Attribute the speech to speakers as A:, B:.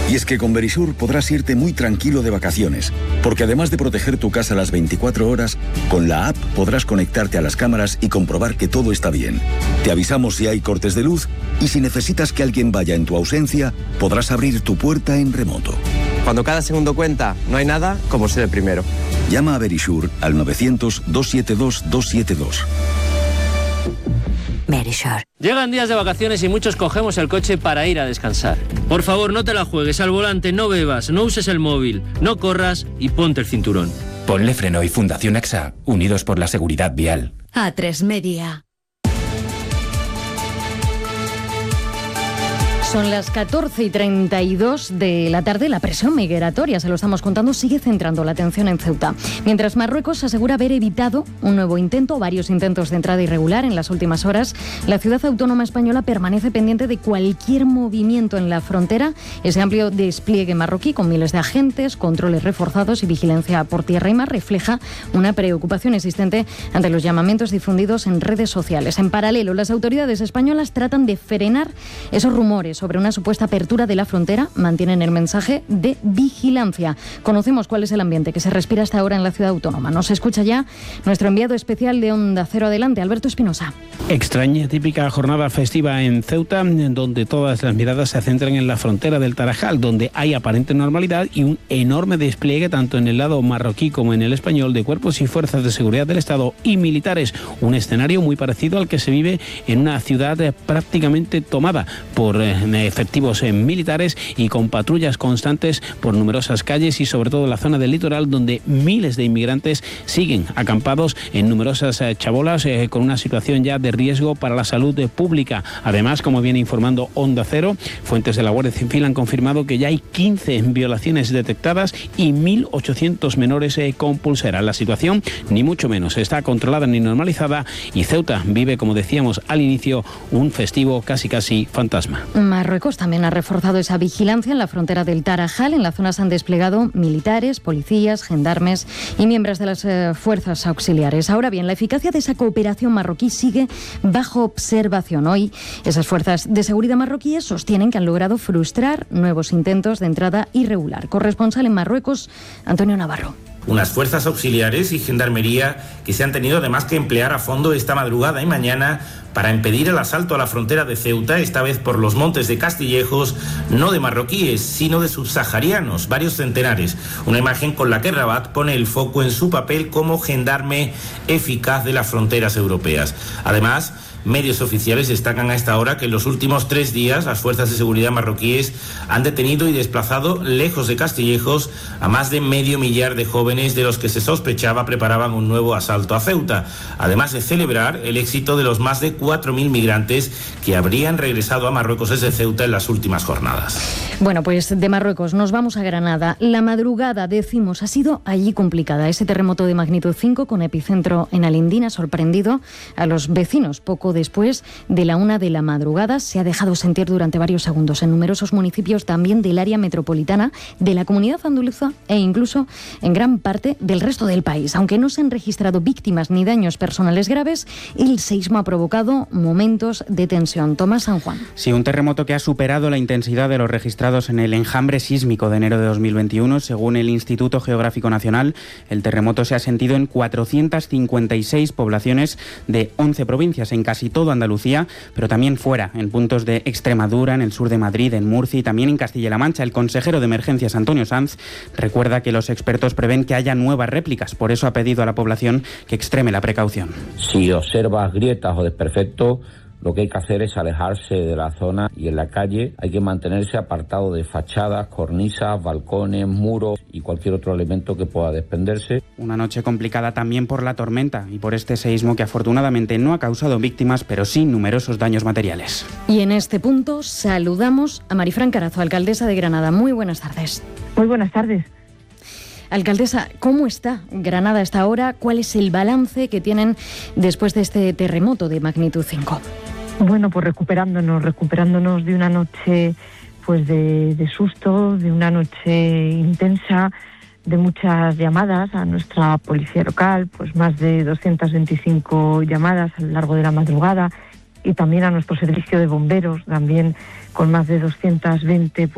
A: Y es que con Verisure podrás irte muy tranquilo de vacaciones, porque además de proteger tu casa las 24 horas, con la app podrás conectarte a las cámaras y comprobar que todo está bien. Te avisamos si hay cortes de luz y si necesitas que alguien vaya en tu ausencia, podrás abrir tu puerta en remoto.
B: Cuando cada segundo cuenta, no hay nada como ser el primero.
A: Llama a Verisure al 900-272-272.
C: Verisure.
D: Llegan días de vacaciones y muchos cogemos el coche para ir a descansar. Por favor, no te la juegues al volante, no bebas, no uses el móvil, no corras y ponte el cinturón.
E: Ponle Freno y Fundación AXA, unidos por la seguridad vial.
C: A3 Media. Son las 14:32 de la tarde. La presión migratoria, se lo estamos contando, sigue centrando la atención en Ceuta. Mientras Marruecos asegura haber evitado un nuevo intento, varios intentos de entrada irregular en las últimas horas, la ciudad autónoma española permanece pendiente de cualquier movimiento en la frontera. Ese amplio despliegue marroquí, con miles de agentes, controles reforzados y vigilancia por tierra y mar, refleja una preocupación existente ante los llamamientos difundidos en redes sociales. En paralelo, las autoridades españolas tratan de frenar esos rumores sobre una supuesta apertura de la frontera, mantienen el mensaje de vigilancia. Conocemos cuál es el ambiente que se respira hasta ahora en la ciudad autónoma. Nos escucha ya nuestro enviado especial de Onda Cero. Adelante, Alberto Espinosa.
F: Extraña, típica jornada festiva en Ceuta, donde todas las miradas se centran en la frontera del Tarajal, donde hay aparente normalidad y un enorme despliegue tanto en el lado marroquí como en el español de cuerpos y fuerzas de seguridad del Estado y militares. Un escenario muy parecido al que se vive en una ciudad prácticamente tomada por efectivos militares y con patrullas constantes por numerosas calles y sobre todo la zona del litoral, donde miles de inmigrantes siguen acampados en numerosas chabolas con una situación ya de riesgo para la salud pública. Además, como viene informando Onda Cero, fuentes de la Guardia Civil han confirmado que ya hay 15 violaciones detectadas y 1.800 menores con pulsera. La situación ni mucho menos está controlada ni normalizada y Ceuta vive, como decíamos al inicio, un festivo casi fantasma.
C: Marruecos también ha reforzado esa vigilancia en la frontera del Tarajal. En la zona se han desplegado militares, policías, gendarmes y miembros de las fuerzas auxiliares. Ahora bien, la eficacia de esa cooperación marroquí sigue bajo observación. Hoy, esas fuerzas de seguridad marroquíes sostienen que han logrado frustrar nuevos intentos de entrada irregular. Corresponsal en Marruecos, Antonio Navarro.
G: Unas fuerzas auxiliares y gendarmería que se han tenido además que emplear a fondo esta madrugada y mañana para impedir el asalto a la frontera de Ceuta, esta vez por los montes de Castillejos, no de marroquíes, sino de subsaharianos, varios centenares. Una imagen con la que Rabat pone el foco en su papel como gendarme eficaz de las fronteras europeas. Además, medios oficiales destacan a esta hora que en los últimos 3 días las fuerzas de seguridad marroquíes han detenido y desplazado lejos de Castillejos a más de 500.000 de jóvenes de los que se sospechaba preparaban un nuevo asalto a Ceuta, además de celebrar el éxito de los más de 4.000 migrantes que habrían regresado a Marruecos desde Ceuta en las últimas jornadas.
C: Bueno, pues de Marruecos nos vamos a Granada. La madrugada, decimos, ha sido allí complicada. Ese terremoto de magnitud 5 con epicentro en Alindín ha sorprendido a los vecinos. Poco después de la 1 de la madrugada se ha dejado sentir durante varios segundos en numerosos municipios también del área metropolitana, de la comunidad andaluza e incluso en gran parte del resto del país. Aunque no se han registrado víctimas ni daños personales graves, el seísmo ha provocado momentos de tensión. Tomás San Juan.
H: Sí, un terremoto que ha superado la intensidad de los registrados en el enjambre sísmico de enero de 2021. Según el Instituto Geográfico Nacional, el terremoto se ha sentido en 456 poblaciones de 11 provincias, en casi todo Andalucía, pero también fuera, en puntos de Extremadura, en el sur de Madrid, en Murcia y también en Castilla-La Mancha. El consejero de Emergencias, Antonio Sanz, recuerda que los expertos prevén que haya nuevas réplicas. Por eso ha pedido a la población que extreme la precaución.
I: Si observas grietas o desperfectos, lo que hay que hacer es alejarse de la zona y en la calle hay que mantenerse apartado de fachadas, cornisas, balcones, muros y cualquier otro elemento que pueda desprenderse.
H: Una noche complicada también por la tormenta y por este seísmo que afortunadamente no ha causado víctimas, pero sí numerosos daños materiales.
C: Y en este punto saludamos a Marifran Carazo, alcaldesa de Granada. Muy buenas tardes.
J: Muy buenas tardes.
C: Alcaldesa, ¿cómo está Granada a esta hora? ¿Cuál es el balance que tienen después de este terremoto de magnitud 5?
J: Bueno, pues recuperándonos de una noche pues de susto, de una noche intensa, de muchas llamadas a nuestra policía local, pues más de 225 llamadas a lo largo de la madrugada, y también a nuestro servicio de bomberos, también con más de 220